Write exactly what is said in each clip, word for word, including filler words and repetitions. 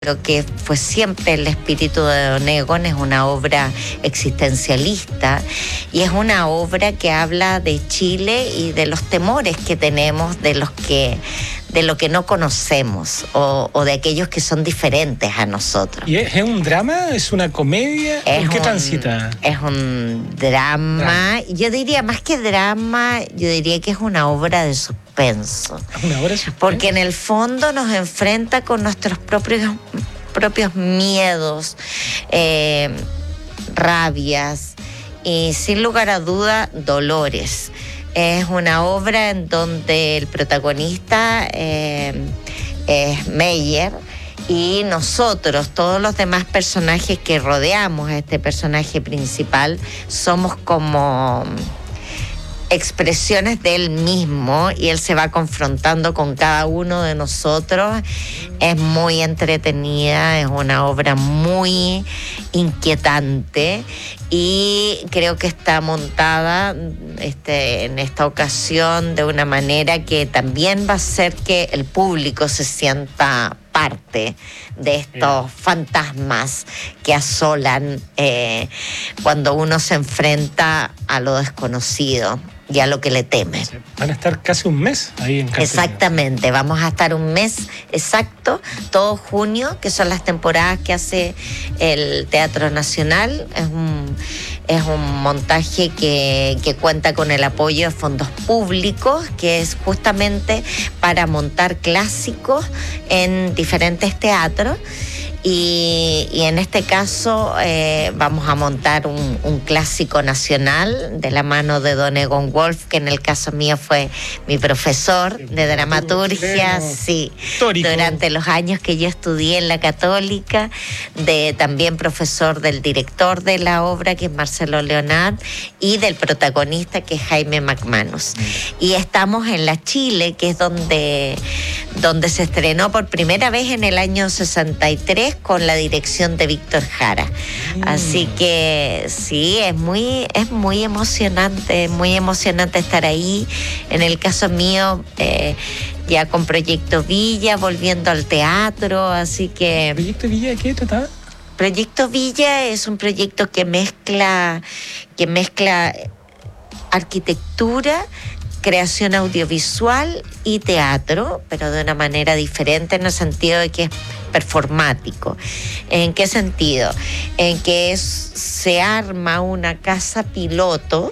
Lo que fue siempre el espíritu de Don Egon, es una obra existencialista y es una obra que habla de Chile y de los temores que tenemos, de los que de lo que no conocemos o, o de aquellos que son diferentes a nosotros. ¿Y es, es un drama? ¿Es una comedia? ¿En qué transita? Es un drama, drama, yo diría más que drama, yo diría que es una obra de suspenso. ¿Una obra de suspenso? Porque en el fondo nos enfrenta con nuestros propios, propios miedos, eh, rabias y sin lugar a duda dolores. Es una obra en donde el protagonista eh, es Meyer y nosotros, todos los demás personajes que rodeamos a este personaje principal, somos como expresiones de él mismo y él se va confrontando con cada uno de nosotros. Es muy entretenida, es una obra muy inquietante y creo que está montada este, en esta ocasión de una manera que también va a hacer que el público se sienta parte de estos yeah. fantasmas que asolan eh, cuando uno se enfrenta a lo desconocido y a lo que le teme. Van a estar casi un mes ahí en cartelera. Exactamente, vamos a estar un mes exacto, todo junio, que son las temporadas que hace el Teatro Nacional. Es un, es un montaje que, que cuenta con el apoyo de fondos públicos, que es justamente para montar clásicos en diferentes teatros. Y, y en este caso eh, vamos a montar un, un clásico nacional de la mano de Don Egon Wolf, que en el caso mío fue mi profesor de dramaturgia, sí, durante los años que yo estudié en la Católica, de también profesor del director de la obra, que es Marcelo Leonard, y del protagonista, que es Jaime McManus. Y estamos en la Chile, que es donde, donde se estrenó por primera vez en el año sesenta y tres, con la dirección de Víctor Jara. Mm. Así que sí, es muy, es muy emocionante, muy emocionante estar ahí. En el caso mío, eh, ya con Proyecto Villa, volviendo al teatro, así que... ¿Proyecto Villa de qué trataba? Proyecto Villa es un proyecto que mezcla, que mezcla arquitectura, creación audiovisual y teatro, pero de una manera diferente, en el sentido de que es performático. ¿En qué sentido? En que es, se arma una casa piloto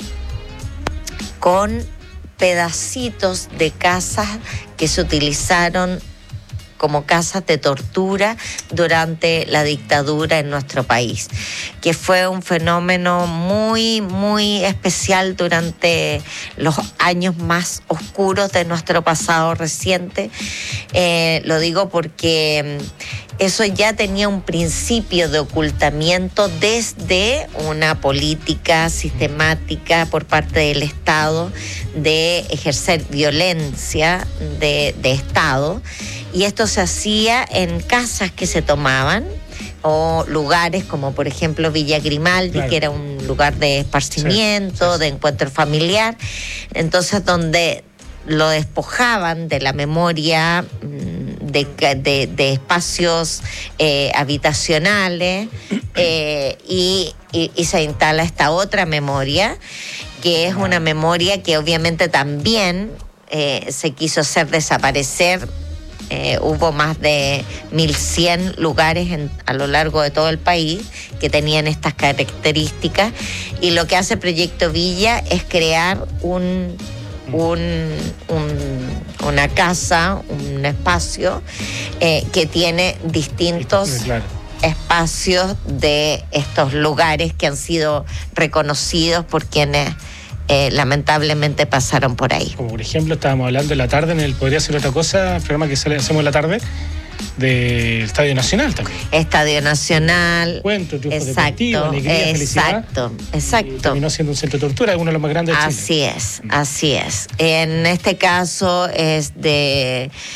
con pedacitos de casas que se utilizaron como casas de tortura durante la dictadura en nuestro país, que fue un fenómeno muy, muy especial durante los años más oscuros de nuestro pasado reciente. Eh, lo digo porque eso ya tenía un principio de ocultamiento desde una política sistemática por parte del Estado de ejercer violencia de, de Estado. Y esto se hacía en casas que se tomaban o lugares como por ejemplo Villa Grimaldi, claro, que era un lugar de esparcimiento, sí, sí, sí. de encuentro familiar. Entonces, donde lo despojaban de la memoria de, de, de espacios eh, habitacionales eh, y, y, y se instala esta otra memoria, que es una memoria que obviamente también eh, se quiso hacer desaparecer. Eh, hubo más de mil cien lugares en, a lo largo de todo el país que tenían estas características, y lo que hace Proyecto Villa es crear un, un, un, una casa, un espacio eh, que tiene distintos claro. espacios de estos lugares que han sido reconocidos por quienes Eh, lamentablemente pasaron por ahí. Como por ejemplo estábamos hablando en la tarde en el Podría Ser Otra Cosa, el programa que sale, hacemos en la tarde, del Estadio Nacional también. Estadio Nacional. Cuento, triunfo deportivo, alegría, felicidad. Exacto, exacto. Y terminó siendo un centro de tortura, uno de los más grandes de Chile. Así es, así es. En este caso es de...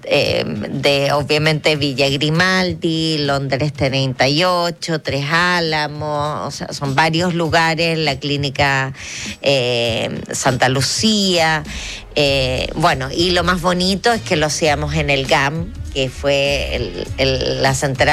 eh, de obviamente Villa Grimaldi, Londres treinta y ocho, Tres Álamos, o sea, son varios lugares, la clínica eh, Santa Lucía, eh, bueno, y lo más bonito es que lo hacíamos en el G A M, que fue el, el, la central